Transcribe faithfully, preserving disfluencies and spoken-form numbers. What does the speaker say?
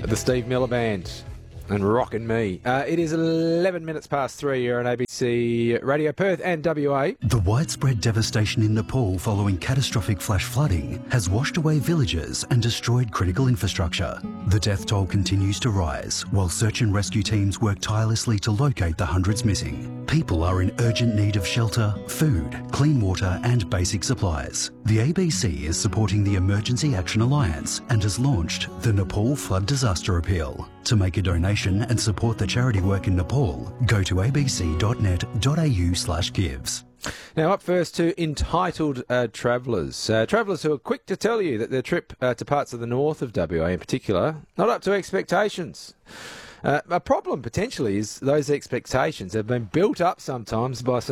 The Steve Miller Band and Rockin' Me. Uh, it is eleven minutes past three. You're on A B C Radio Perth and W A. The widespread devastation in Nepal following catastrophic flash flooding has washed away villages and destroyed critical infrastructure. The death toll continues to rise while search and rescue teams work tirelessly to locate the hundreds missing. People are in urgent need of shelter, food, clean water and basic supplies. The A B C is supporting the Emergency Action Alliance and has launched the Nepal Flood Disaster Appeal. To make a donation and support the charity work in Nepal, go to abc.net.au slash gives. Now up first to entitled uh, travellers. Uh, travellers who are quick to tell you that their trip uh, to parts of the north of W A in particular, not up to expectations. Uh, a problem potentially is those expectations have been built up sometimes by some